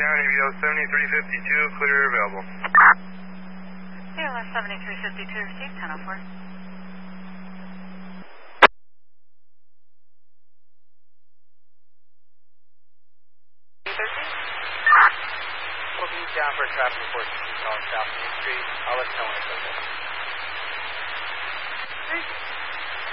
AVO 7352, clear available. ALS 7352, received 1004. We'll be down for a traffic report to South Main Street. I'll let you know when it's over. Thank you.